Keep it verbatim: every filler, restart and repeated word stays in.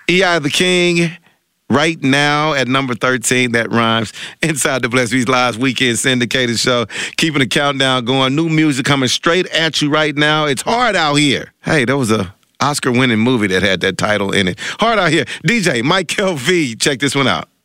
E I the King. Right now at number thirteen, that rhymes, inside the Bless Beats Live Weekend Syndicated Show. Keeping the countdown going. New music coming straight at you right now. It's hard out here. Hey, there was a Oscar-winning movie that had that title in it. Hard out here. D J Mike L V, check this one out.